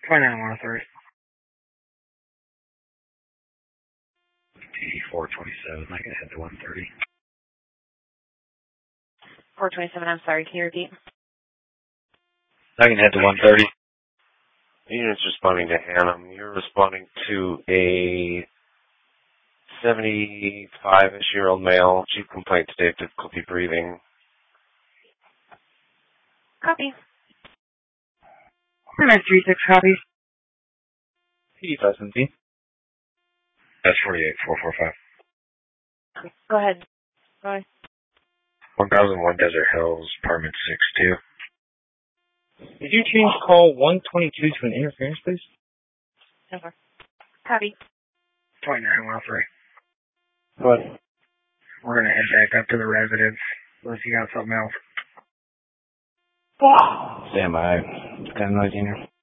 29-103. 427, I can head to 130. 427, I'm sorry, can you repeat? I can head to 130. Unit's responding to Hannum. You're responding to a 75-ish-year-old male. Chief complaint today of difficulty breathing. Copy. 936, copy. PD 517. That's 48445. Go ahead. Go ahead. 1001 Desert Hills, apartment 62. Did you change call 122 to an interference, please? Over. Copy. 29-103. What? We're going to head back up to the residence unless you got something else. Stand by. Got a noise in here.